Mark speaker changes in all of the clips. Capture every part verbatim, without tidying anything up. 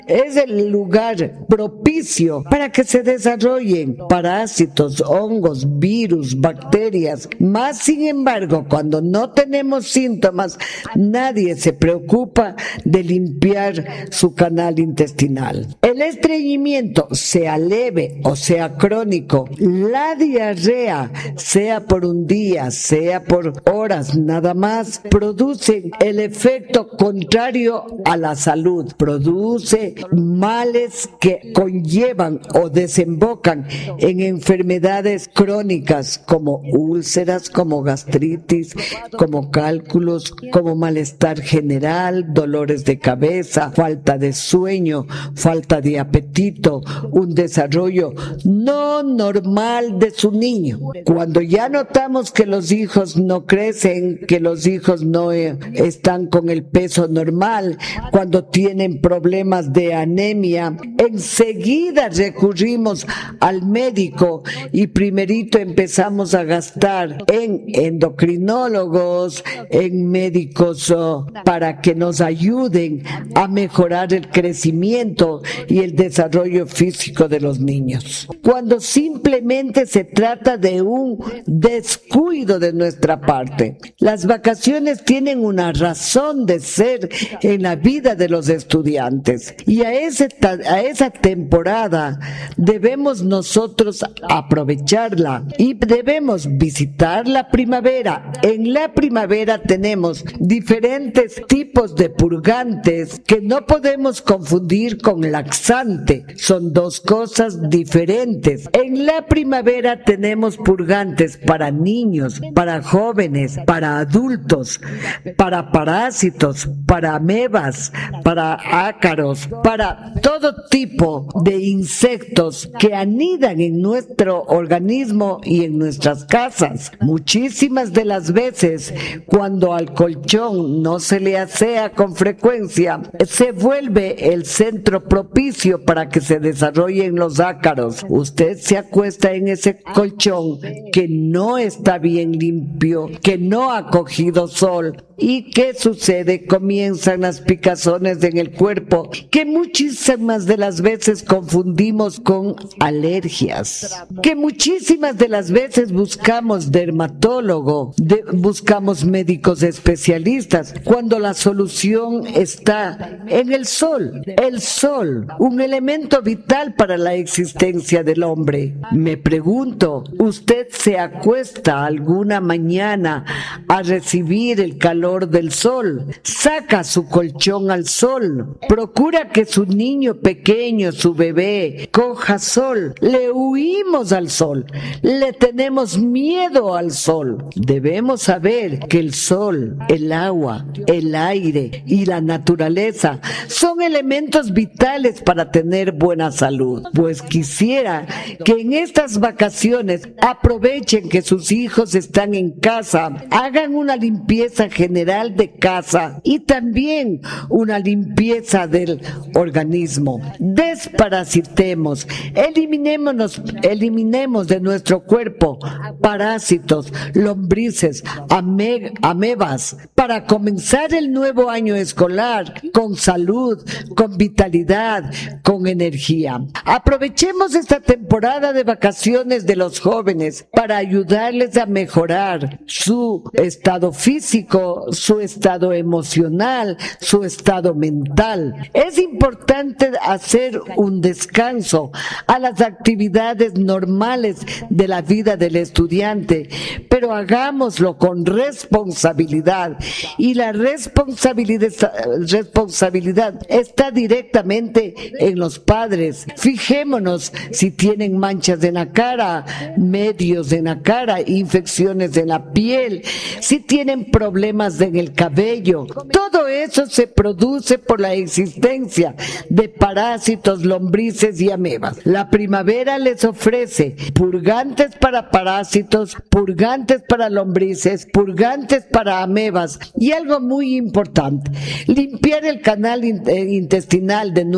Speaker 1: es el lugar propicio para que se desarrollen parásitos, hongos, virus, bacterias. Más sin embargo, cuando no tenemos síntomas, nadie se preocupa de limpiar su canal intestinal. El estreñimiento, sea leve o sea crónico, la diarrea, sea por un día, sea por horas nada más, produce el efecto contrario a la salud, produce males que conllevan o desembocan en enfermedades crónicas como úlceras, como gastritis, como cálculos, como malestar general, dolores de cabeza, falta de sueño, falta de apetito, un desarrollo no normal de su niño. Cuando ya notamos que los hijos no crecen, que los hijos no eh, están con el peso normal, cuando tienen problemas de anemia, enseguida recurrimos al médico y primerito empezamos a gastar en endocrinólogos, en médicos oh, para que nos ayuden a mejorar el crecimiento y el desarrollo físico de los niños. Cuando simplemente se trata de un descuido de nuestra parte. Las vacaciones tienen una razón de ser en la vida de los estudiantes y a, ese, a esa temporada debemos nosotros aprovecharla y debemos visitar la primavera. En la primavera tenemos diferentes tipos de purgantes que no podemos confundir con laxante, son dos cosas diferentes. En la primavera tenemos purgantes para niños, para jóvenes, para adultos, para parásitos, para amebas, para ácaros, para todo tipo de insectos que anidan en nuestro organismo y en nuestras casas. Muchísimas de las veces, cuando al colchón no se le asea con frecuencia, se vuelve el centro propicio para que se desarrollen los ácaros. Usted se acuesta en ese colchón que no está bien limpio, que no ha cogido sol. ¿Y qué sucede? Comienzan las picazones en el cuerpo, que muchísimas de las veces confundimos con alergias, que muchísimas de las veces buscamos dermatólogo, de, buscamos médicos especialistas, cuando la solución está en el sol. El sol, un elemento vital para la existencia del hombre. Me pregunto, ¿usted se acuesta alguna mañana a recibir el calor del sol? Saca su colchón al sol, procura que su niño pequeño, su bebé, coja sol. Le huimos al sol, le tenemos miedo al sol. Debemos saber que el sol, el agua, el aire y la naturaleza son elementos vitales para tener buena salud. Pues quisiera que en estas vacaciones aprovechen que sus hijos están en casa, hagan una limpieza general de casa y también una limpieza del organismo. Desparasitemos, eliminémonos, eliminemos de nuestro cuerpo parásitos, lombrices, ame, amebas, para comenzar el nuevo año escolar con salud, con vitalidad, con energía. Aprovechemos esta temporada de vacaciones de los jóvenes para ayudarles a mejorar su estado físico, su estado emocional, su estado mental. Es importante hacer un descanso a las actividades normales de la vida del estudiante, pero hagámoslo con responsabilidad, y la responsabilidad, responsabilidad está directamente en los padres. Fijémonos si tienen manchas en la cara, medios en la cara, infecciones en la piel, si tienen problemas en el cabello. Todo eso se produce por la existencia de parásitos, lombrices y amebas. La primavera les ofrece purgantes para parásitos, purgantes para lombrices, purgantes para amebas y algo muy importante, limpiar el canal intestinal de nuestro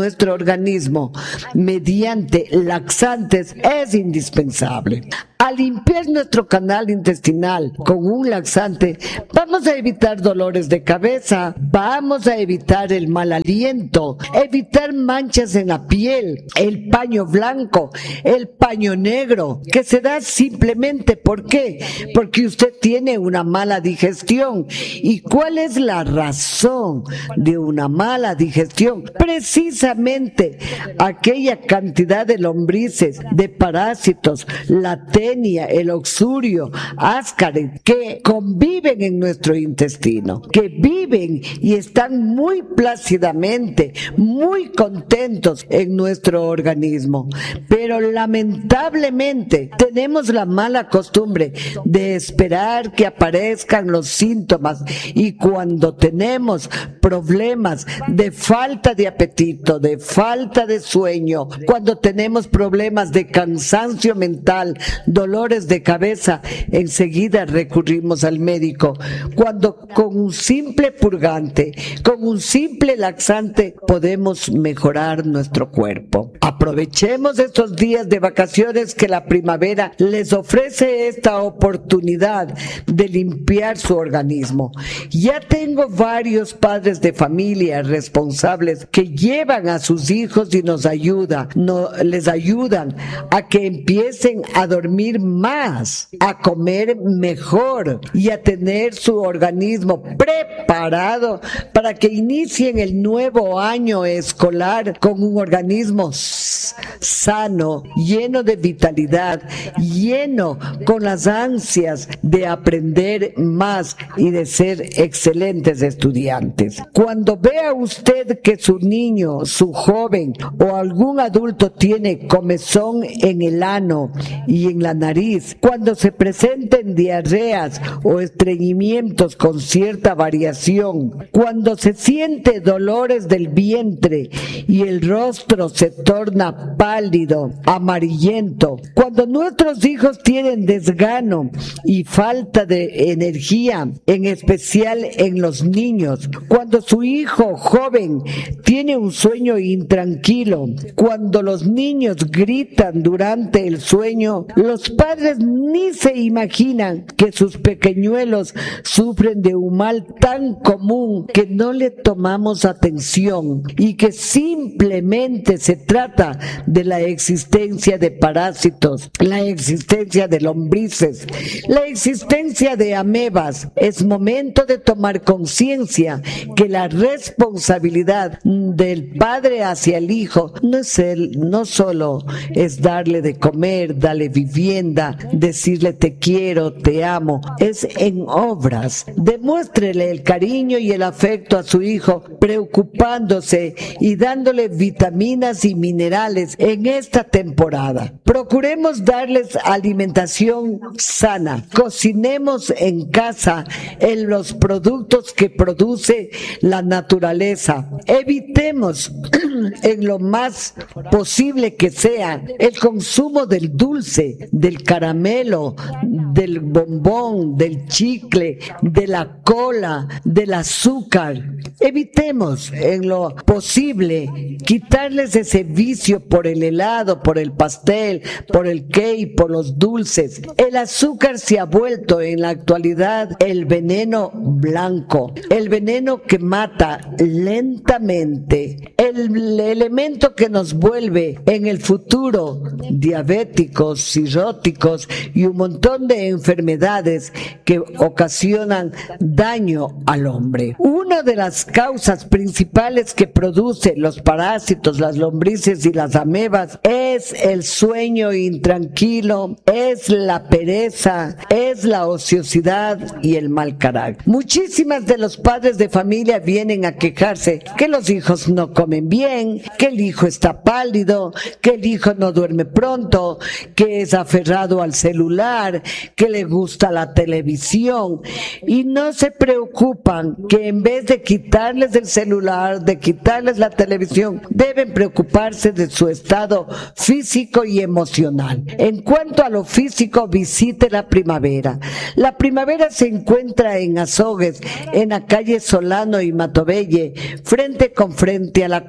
Speaker 1: organismo mediante laxantes es indispensable. Al limpiar nuestro canal intestinal con un laxante, vamos a evitar dolores de cabeza, vamos a evitar el mal aliento, evitar manchas en la piel, el paño blanco, el paño negro, que se da simplemente ¿por qué? Porque usted tiene una mala digestión. ¿Y cuál es la razón de una mala digestión? Precisamente aquella cantidad de lombrices, de parásitos, la tenia, el oxurio, ascaris, que conviven en nuestro intestino, que viven y están muy plácidamente, muy contentos en nuestro organismo. Pero lamentablemente tenemos la mala costumbre de esperar que aparezcan los síntomas, y cuando tenemos problemas de falta de apetito, de falta de sueño, cuando tenemos problemas de cansancio mental, dolores de cabeza, enseguida recurrimos al médico, cuando con un simple purgante, con un simple laxante podemos mejorar nuestro cuerpo. Aprovechemos estos días de vacaciones que la primavera les ofrece esta oportunidad de limpiar su organismo. Ya tengo varios padres de familia responsables que llevan a sus hijos y nos ayudan, no, les ayudan a que empiecen a dormir más, a comer mejor y a tener su organismo preparado para que inicien el nuevo año escolar con un organismo sano, lleno de vitalidad, lleno con las ansias de aprender más y de ser excelentes estudiantes. Cuando vea usted que su niño, su joven o algún adulto tiene comezón en el ano y en la nariz, cuando se presenten diarreas o estreñimientos con cierta variación, cuando se siente dolores del vientre y el rostro se torna pálido, amarillento, cuando nuestros hijos tienen desgano y falta de energía, en especial en los niños, cuando su hijo joven tiene un sueño intranquilo, cuando los niños gritan durante el sueño, los padres ni se imaginan que sus pequeñuelos sufren de un mal tan común que no le tomamos atención y que simplemente se trata de la existencia de parásitos, la existencia de lombrices, la existencia de amebas. Es momento de tomar conciencia que la responsabilidad del padre hacia el hijo no es él, no solo es darle de comer, darle vivienda, decirle te quiero, te amo, es en obras. Demuéstrele el cariño y el afecto a su hijo, preocupándose y dándole vitaminas y minerales en esta temporada. Procuremos darles alimentación sana, cocinemos en casa en los productos que produce la naturaleza, evitemos en lo más posible que sea el consumo del dulce, del caramelo, del bombón, del chicle, de la cola, del azúcar. Evitemos en lo posible quitarles ese vicio por el helado, por el pastel, por el cake, por los dulces. El azúcar se ha vuelto en la actualidad el veneno blanco, el veneno que mata lentamente, el elemento que nos vuelve en el futuro diabéticos, cirróticos y un montón de enfermedades que ocasionan daño al hombre. Una de las causas principales que produce los parásitos, las lombrices y las amebas es el sueño intranquilo, es la pereza, es la ociosidad y el mal carácter. Muchísimas de los padres de familia vienen a quejarse que los hijos no comen bien, que el hijo está pálido, que el hijo no duerme pronto, que es aferrado al celular, que le gusta la televisión, y no se preocupan que en vez de quitarles el celular, de quitarles la televisión, deben preocuparse de su estado físico y emocional. En cuanto a lo físico, visite la primavera. La primavera se encuentra en Azogues, en la calle Solano y Matobelle, frente con frente a la Curia.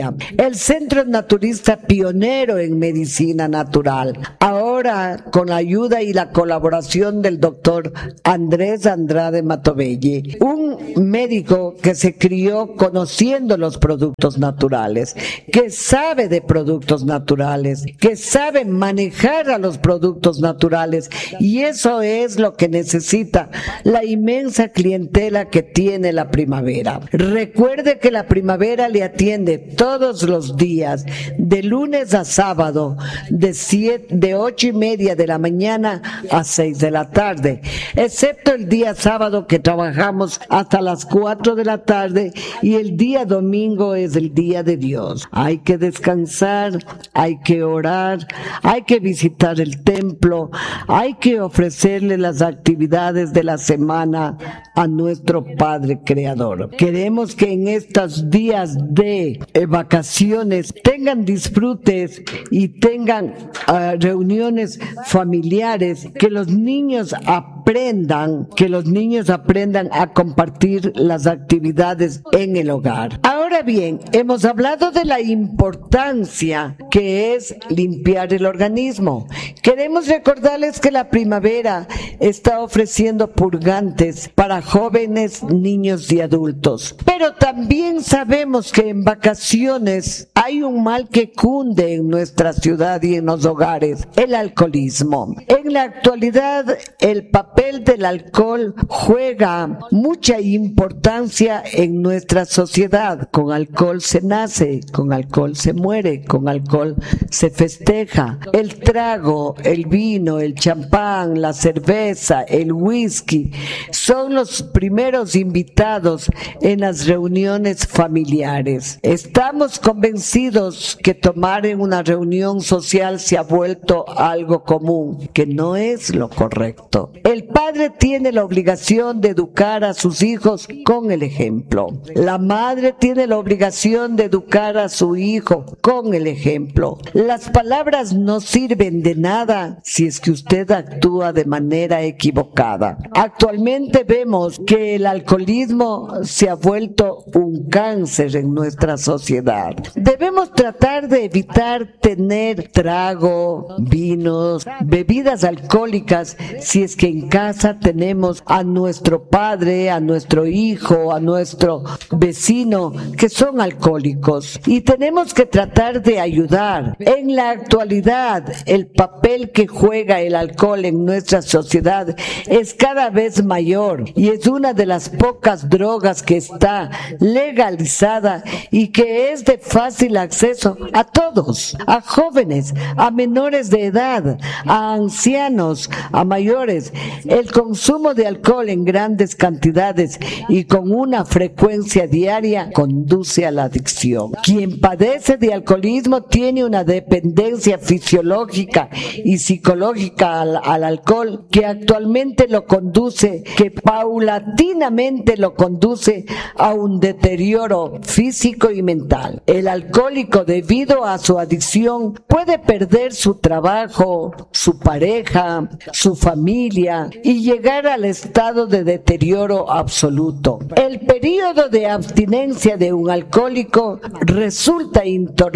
Speaker 1: sabiduría. El Centro Naturista pionero en medicina natural. Ahora, con la ayuda y la colaboración del doctor Andrés Andrade Matobelli, un médico que se crió conociendo los productos naturales, que sabe de productos naturales, que sabe manejar a los productos naturales, y eso es lo que necesita la inmensa clientela que tiene la primavera. Recuerde que la primavera le atiende todos los días, de lunes a sábado, de, siete, de ocho y media de la mañana a seis de la tarde, excepto el día sábado que trabajamos hasta las cuatro de la tarde, y el día domingo es el día de Dios. Hay que descansar, hay que orar, hay que visitar el templo, hay que ofrecerle las actividades de la semana a nuestro Padre Creador. Queremos que en estos días de eh, vacaciones tengan disfrutes y tengan uh, reuniones familiares, que los niños aprendan, que los niños aprendan a compartir las actividades en el hogar. Ahora bien, hemos hablado de la importancia que es limpiar el organismo. Queremos recordarles que la primavera está ofreciendo purgantes para jóvenes, niños y adultos. Pero también sabemos que en vacaciones hay un mal que cunde en nuestra ciudad y en los hogares: el alcoholismo. En la actualidad, el papel del alcohol juega mucha importancia en nuestra sociedad. Con alcohol se nace, con alcohol se muere, con alcohol se festeja. El trago, el vino, el champán, la cerveza, el whisky son los primeros invitados en las reuniones familiares. Estamos convencidos que tomar en una reunión social se ha vuelto algo común, que no es lo correcto. El padre tiene la obligación de educar a sus hijos con el ejemplo. La madre tiene la obligación de educar a su hijo con el ejemplo. Las palabras no sirven de nada si es que usted actúa de manera equivocada. Actualmente vemos que el alcoholismo se ha vuelto un cáncer en nuestra sociedad. Debemos tratar de evitar tener trago, vinos, bebidas alcohólicas si es que en casa tenemos a nuestro padre, a nuestro hijo, a nuestro vecino que son alcohólicos, y tenemos que tratar de ayudar. En la actualidad, el papel que juega el alcohol en nuestra sociedad es cada vez mayor, y es una de las pocas drogas que está legalizada y que es de fácil acceso a todos, a jóvenes, a menores de edad, a ancianos, a mayores. El consumo de alcohol en grandes cantidades y con una frecuencia diaria conduce a la adicción. Quien padece de alcoholismo tiene una dependencia fisiológica y psicológica al, al alcohol que actualmente lo conduce, que paulatinamente lo conduce a un deterioro físico y mental. El alcohólico, debido a su adicción, puede perder su trabajo, su pareja, su familia y llegar al estado de deterioro absoluto. El periodo de abstinencia de un alcohólico resulta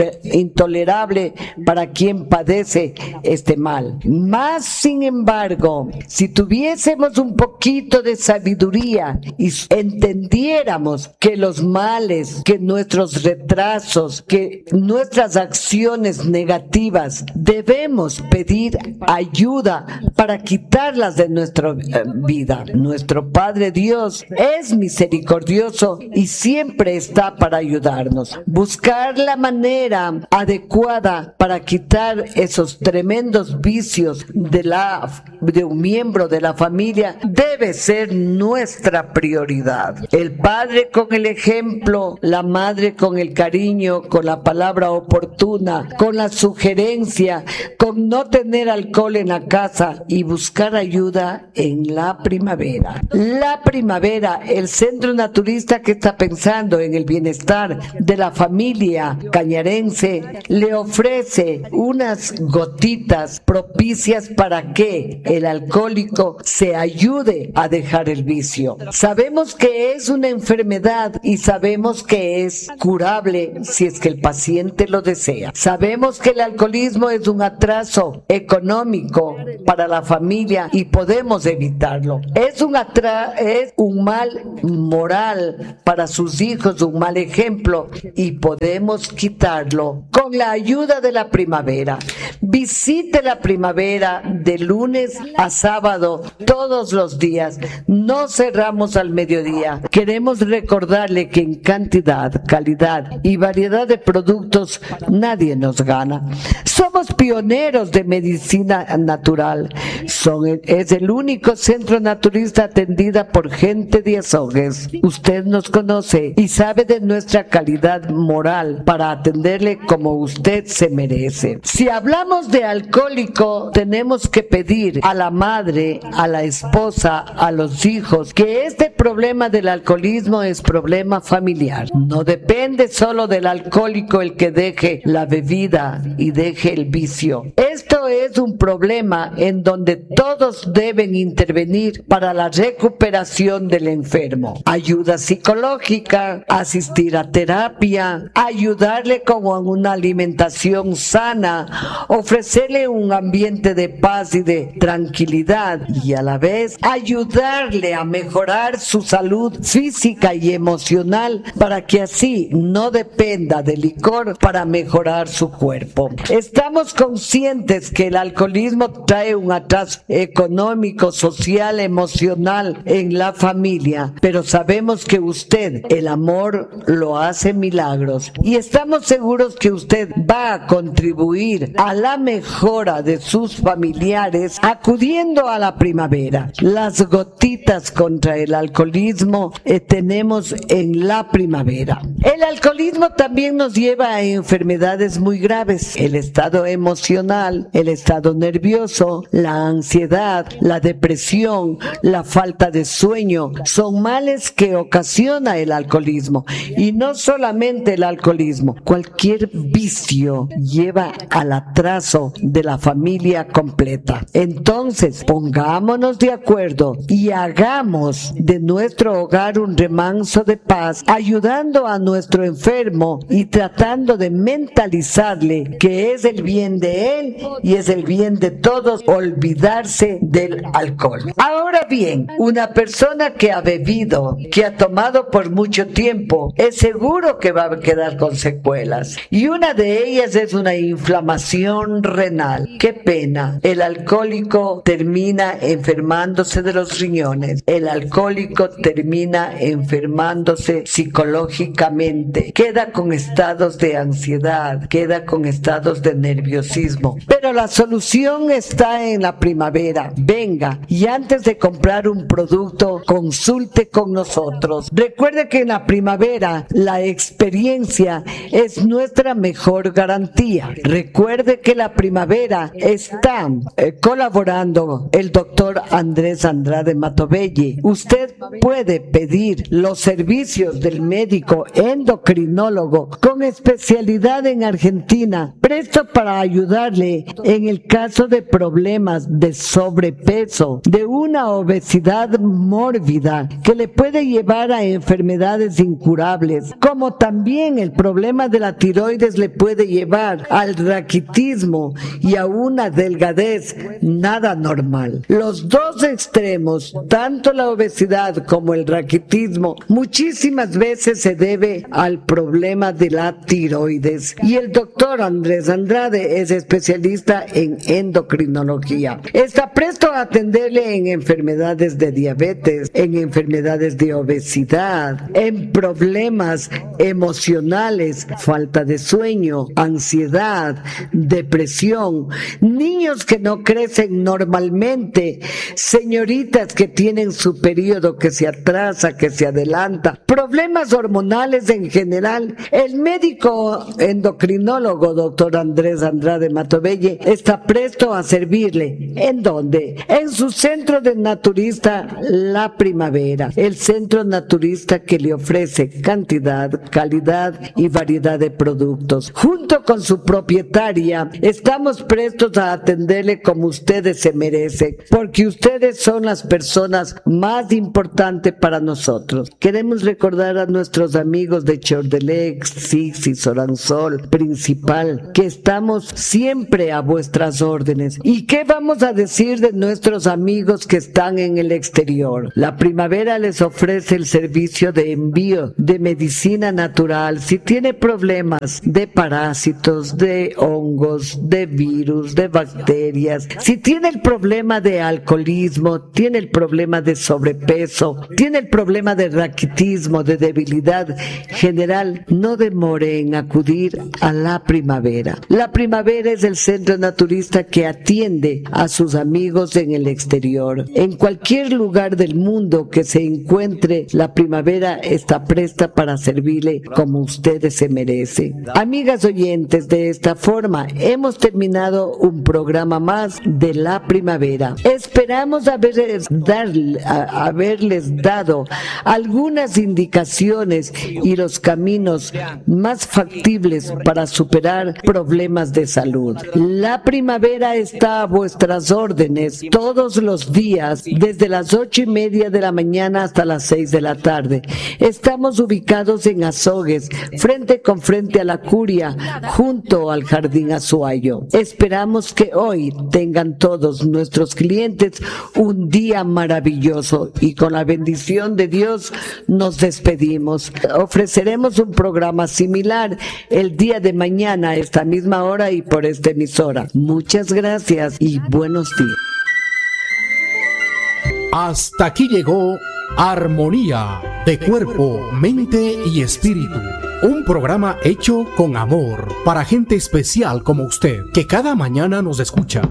Speaker 1: intolerable para quien padece este mal. Más sin embargo, si tuviésemos un poquito de sabiduría y entendiéramos que los males, que nuestros retrasos, que nuestras acciones negativas, debemos pedir ayuda para quitarlas de nuestra vida. Nuestro Padre Dios es misericordioso y siempre está para ayudarnos. Buscar la manera adecuada para quitar esos tremendos vicios de, la, de un miembro de la familia debe ser nuestra prioridad. El padre con el ejemplo, la madre con el cariño, con la palabra oportuna, con la sugerencia, con no tener alcohol en la casa y buscar ayuda en la primavera. La primavera, el centro naturista que está pensando en el bienestar bienestar de la familia cañarense le ofrece unas gotitas propicias para que el alcohólico se ayude a dejar el vicio. Sabemos que es una enfermedad y sabemos que es curable si es que el paciente lo desea. Sabemos que el alcoholismo es un atraso económico para la familia y podemos evitarlo. Es un, atra- es un mal moral para sus hijos, un mal ejemplo, y podemos quitarlo con la ayuda de la primavera. Visite la primavera de lunes a sábado todos los días. No cerramos al mediodía. Queremos recordarle que en cantidad, calidad y variedad de productos nadie nos gana. Somos pioneros de medicina natural. Son, es el único centro naturista atendida por gente de Azogues. Usted nos conoce y sabe de nuestra calidad moral para atenderle como usted se merece. Si hablamos de alcohólico, tenemos que pedir a la madre, a la esposa, a los hijos, que este problema del alcoholismo es problema familiar. No depende solo del alcohólico el que deje la bebida y deje el vicio. Esto es un problema en donde todos deben intervenir para la recuperación del enfermo. Ayuda psicológica, asistir a terapia, ayudarle con una alimentación sana, ofrecerle un ambiente de paz y de tranquilidad y a la vez ayudarle a mejorar su salud física y emocional para que así no dependa del licor para mejorar su cuerpo. Estamos conscientes que el alcoholismo trae un atraso económico, social, emocional en la familia, pero sabemos que usted, el amor, lo hace milagros y estamos seguros que usted va a contribuir a la mejora de sus familiares acudiendo a la primavera. Las gotitas contra el alcoholismo eh, tenemos en la primavera. El alcoholismo también nos lleva a enfermedades muy graves: el estado emocional, el estado nervioso, la ansiedad, la depresión, la falta de sueño. Son males que ocasiona el alcoholismo. Y no solamente el alcoholismo, cualquier vicio lleva al atraso de la familia completa. Entonces, pongámonos de acuerdo y hagamos de nuestro hogar un remanso de paz, ayudando a nuestro enfermo y tratando de mentalizarle que es el bien de él y es el bien de todos olvidarse del alcohol. Ahora bien, una persona que ha bebido, que ha tomado por mucho tiempo, es seguro que va a quedar con secuelas. Y una de ellas es una inflamación renal. ¡Qué pena! El alcohólico termina enfermándose de los riñones. El alcohólico termina enfermándose psicológicamente. Queda con estados de ansiedad, queda con estados de nerviosismo. Pero la solución está en la primavera. Venga, y antes de comprar un producto, consulte con nosotros. Recuerde que en la primavera la experiencia es nuestra mejor garantía. Recuerde que la primavera está eh, colaborando el doctor Andrés Andrade Matobelli. Usted puede pedir los servicios del médico endocrinólogo con especialidad en Argentina, presto para ayudarle en el caso de problemas de sobrepeso, de una obesidad mórbida que le puede llevar a enfermedades incurables, como también el problema de la tiroides le puede llevar al raquitismo y a una delgadez nada normal. Los dos extremos, tanto la obesidad como el raquitismo, muchísimas veces se debe al problema de la tiroides. Y el doctor Andrés Andrade es especialista en endocrinología. Está presto a atenderle en enfermedades de diabetes, en enfermedades de obesidad, en problemas emocionales, falta de sueño, ansiedad, depresión, depresión, niños que no crecen normalmente, señoritas que tienen su periodo que se atrasa, que se adelanta, problemas hormonales en general. El médico endocrinólogo, doctor Andrés Andrade Matovelle, está presto a servirle. ¿En dónde? En su centro de naturista La Primavera, el centro naturista que le ofrece cantidad, calidad y variedad de productos. Junto con su propietaria, estamos prestos a atenderle como ustedes se merecen, porque ustedes son las personas más importantes para nosotros. Queremos recordar a nuestros amigos de Chordelec, Sixi, Soransol, Principal, que estamos siempre a vuestras órdenes. ¿Y qué vamos a decir de nuestros amigos que están en el exterior? La Primavera les ofrece el servicio de envío de medicina natural. Si tiene problemas de parásitos, de hongos, de virus, de bacterias, si tiene el problema de alcoholismo, tiene el problema de sobrepeso, tiene el problema de raquitismo, de debilidad general, no demore en acudir a La Primavera. La Primavera es el centro naturista que atiende a sus amigos en el exterior. En cualquier lugar del mundo que se encuentre, La Primavera está presta para servirle como ustedes se merecen. Amigas oyentes, de esta forma hemos terminado un programa más de La Primavera. Esperamos haberles, dar, a, haberles dado algunas indicaciones y los caminos más factibles para superar problemas de salud. La Primavera está a vuestras órdenes todos los días desde las ocho y media de la mañana hasta las seis de la tarde. Estamos ubicados en Azogues, frente con frente a la Curia, junto al Jardín Azuayo. Esperamos que hoy tengan todos nuestros clientes un día maravilloso y con la bendición de Dios nos despedimos. Ofreceremos un programa similar el día de mañana a esta misma hora y por esta emisora. Muchas gracias y buenos días.
Speaker 2: Hasta aquí llegó Armonía de Cuerpo, Mente y Espíritu. Un programa hecho con amor para gente especial como usted, que cada mañana nos escucha.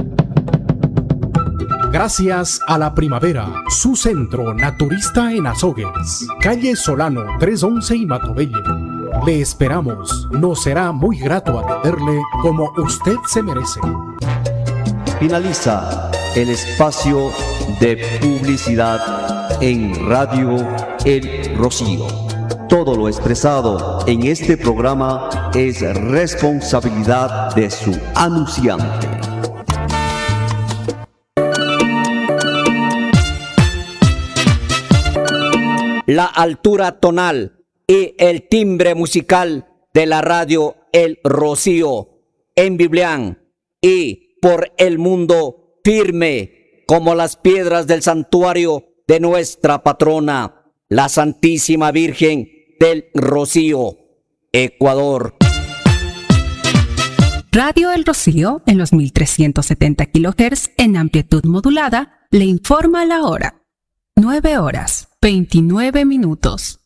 Speaker 2: Gracias a La Primavera, su centro naturista en Azogues, calle Solano trescientos once y Matovelle. Le esperamos, nos será muy grato atenderle como usted se merece.
Speaker 3: Finaliza el espacio de publicidad en Radio El Rocío. Todo lo expresado en este programa es responsabilidad de su anunciante.
Speaker 4: La altura tonal y el timbre musical de la radio El Rocío en Biblián y por el mundo firme como las piedras del santuario de nuestra patrona, la Santísima Virgen del Rocío, Ecuador.
Speaker 5: Radio El Rocío en los mil trescientos setenta kilohertz en amplitud modulada le informa la hora. nueve horas, veintinueve minutos.